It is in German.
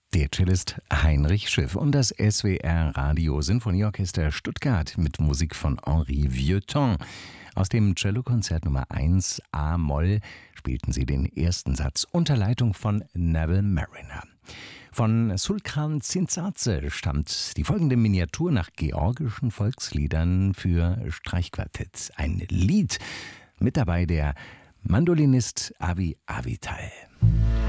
Der Cellist Heinrich Schiff und das SWR Radio Sinfonieorchester Stuttgart mit Musik von Henri Vieuxtemps. Aus dem Cellokonzert Nummer 1 A-Moll spielten sie den ersten Satz unter Leitung von Neville Marriner. Von Sulkan Tsintsadze stammt die folgende Miniatur nach georgischen Volksliedern für Streichquartett. Ein Lied, mit dabei der Mandolinist Avi Avital.